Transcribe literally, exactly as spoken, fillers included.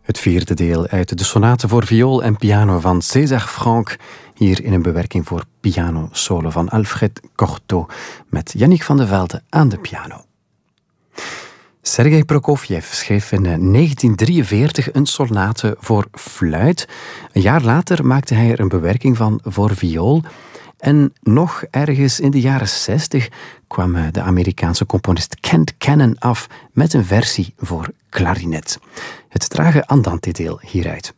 Het vierde deel uit de sonate voor viool en piano van César Franck, hier in een bewerking voor piano solo van Alfred Cortot, met Yannick van de Velde aan de piano. Sergei Prokofjev schreef in negentien drieënveertig een sonate voor fluit. Een jaar later maakte hij er een bewerking van voor viool. En nog ergens in de jaren zestig kwam de Amerikaanse componist Kent Cannon af met een versie voor klarinet. Het trage andante-deel hieruit.